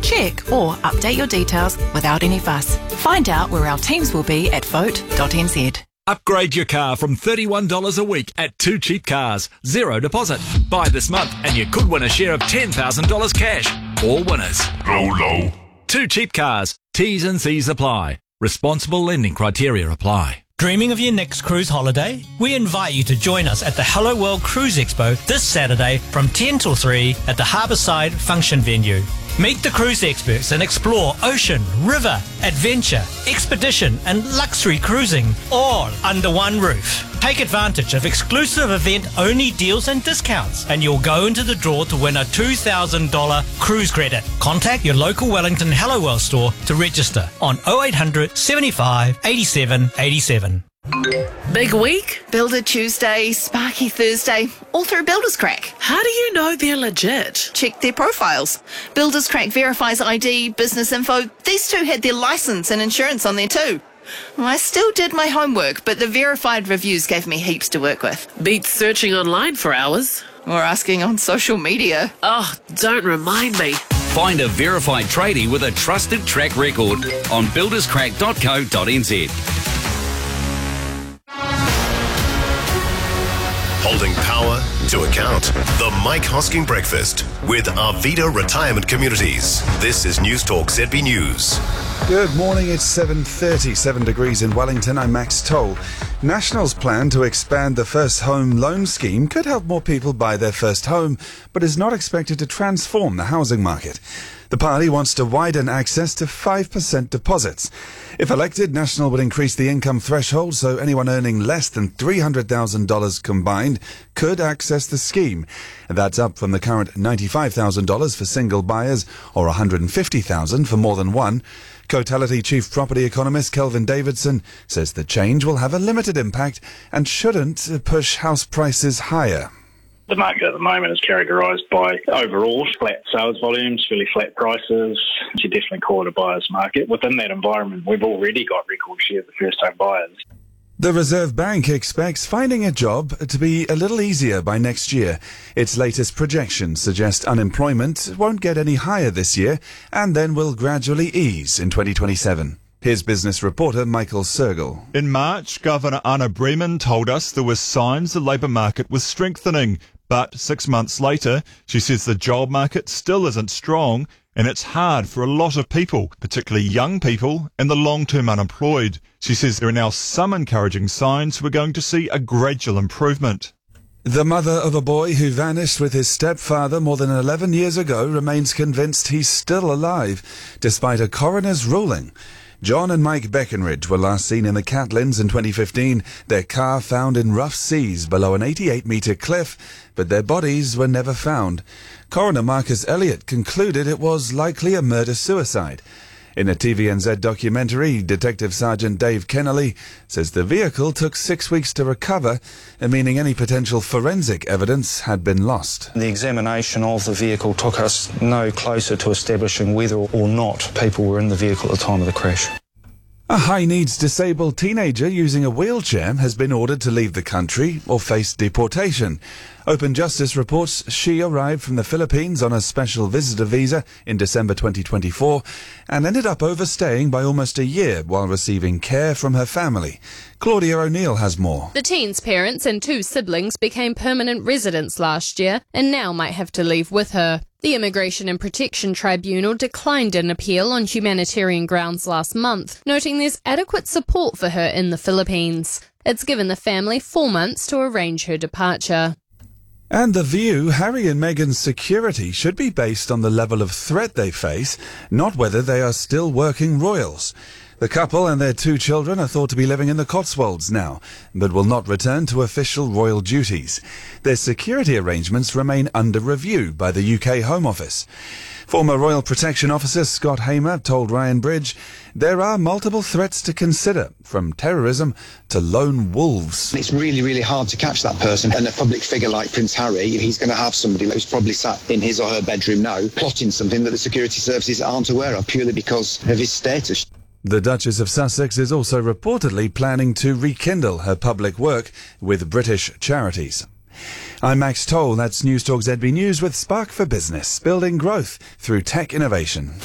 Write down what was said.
check or update your details without any fuss. Find out where our teams will be at vote.nz. Upgrade your car from $31 a week at 2 Cheap Cars. Zero deposit. Buy this month and you could win a share of $10,000 cash. All winners. Low. 2 Cheap Cars. T's and C's apply. Responsible lending criteria apply. Dreaming of your next cruise holiday? We invite you to join us at the Hello World Cruise Expo this Saturday from 10 till 3 at the Harbourside Function Venue. Meet the cruise experts and explore ocean, river, adventure, expedition and luxury cruising all under one roof. Take advantage of exclusive event-only deals and discounts and you'll go into the draw to win a $2,000 cruise credit. Contact your local Wellington Hello World store to register on 0800 75 87 87. Big week? Builder Tuesday, Sparky Thursday, all through Builders Crack. How do you know they're legit? Check their profiles. Builders Crack verifies ID, business info. These two had their license and insurance on there too. Well, I still did my homework, but the verified reviews gave me heaps to work with. Beats searching online for hours. Or asking on social media. Oh, don't remind me. Find a verified tradie with a trusted track record on builderscrack.co.nz. Holding power to account. The Mike Hosking Breakfast with Arvida Retirement Communities. This is News Talk ZB News. Good morning, it's 7:30, 7 degrees in Wellington. I'm Max Toll. National's plan to expand the First Home Loan Scheme could help more people buy their first home, but is not expected to transform the housing market. The party wants to widen access to 5% deposits. If elected, National would increase the income threshold so anyone earning less than $300,000 combined could access the scheme. That's up from the current $95,000 for single buyers or $150,000 for more than one. Cotality Chief Property Economist Kelvin Davidson says the change will have a limited impact and shouldn't push house prices higher. The market at the moment is characterised by overall flat sales volumes, fairly flat prices. You definitely call it a buyer's market. Within that environment, we've already got record share of the first-home buyers. The Reserve Bank expects finding a job to be a little easier by next year. Its latest projections suggest unemployment won't get any higher this year and then will gradually ease in 2027. Here's business reporter Michael Sergel. In March, Governor Anna Bremen told us there were signs the labour market was strengthening. But 6 months later, she says the job market still isn't strong and it's hard for a lot of people, particularly young people and the long-term unemployed. She says there are now some encouraging signs we're going to see a gradual improvement. The mother of a boy who vanished with his stepfather more than 11 years ago remains convinced he's still alive, despite a coroner's ruling. John and Mike Beckenridge were last seen in the Catlins in 2015, their car found in rough seas below an 88-metre cliff, but their bodies were never found. Coroner Marcus Elliott concluded it was likely a murder-suicide. In a TVNZ documentary, Detective Sergeant Dave Kennelly says the vehicle took 6 weeks to recover, meaning any potential forensic evidence had been lost. The examination of the vehicle took us no closer to establishing whether or not people were in the vehicle at the time of the crash. A high-needs disabled teenager using a wheelchair has been ordered to leave the country or face deportation. Open Justice reports she arrived from the Philippines on a special visitor visa in December 2024 and ended up overstaying by almost a year while receiving care from her family. Claudia O'Neill has more. The teen's parents and 2 siblings became permanent residents last year and now might have to leave with her. The Immigration and Protection Tribunal declined an appeal on humanitarian grounds last month, noting there's adequate support for her in the Philippines. It's given the family 4 months to arrange her departure. And The View, Harry and Meghan's security should be based on the level of threat they face, not whether they are still working royals. The couple and their 2 children are thought to be living in the Cotswolds now, but will not return to official royal duties. Their security arrangements remain under review by the UK Home Office. Former Royal Protection Officer Scott Hamer told Ryan Bridge there are multiple threats to consider, from terrorism to lone wolves. It's really, really hard to catch that person. And a public figure like Prince Harry, he's going to have somebody who's probably sat in his or her bedroom now, plotting something that the security services aren't aware of, purely because of his status. The Duchess of Sussex is also reportedly planning to rekindle her public work with British charities. I'm Max Toll, that's News Talk ZB News with Spark for Business, building growth through tech innovation.